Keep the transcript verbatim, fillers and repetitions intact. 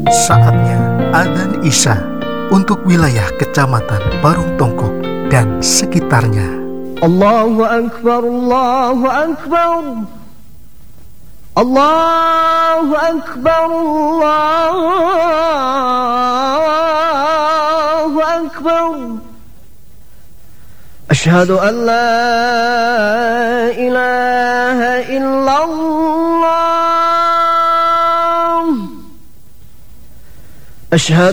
Saatnya adzan Isya untuk wilayah Kecamatan Parung Tongkok dan sekitarnya. Allahu Akbar, Allahu Akbar, Allahu Akbar, Allahu Akbar. Asyhadu an la ilaha illallah. Asyhadu